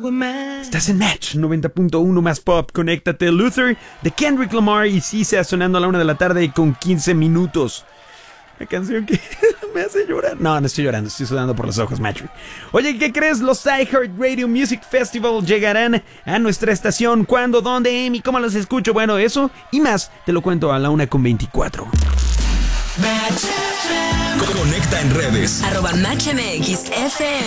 Estás en Match 90.1 más pop. Conéctate. Luther de Kendrick Lamar y Sisa sonando a la 1 de la tarde con 15 minutos. La canción que me hace llorar. No estoy llorando, estoy sudando por los ojos, Matthew. Oye, ¿qué crees? Los iHeartRadio Music Festival llegarán a nuestra estación. ¿Cuándo? ¿Dónde? ¿Y cómo los escucho? Bueno, eso y más te lo cuento a la 1:24. Conecta en redes. @MatchMXFM.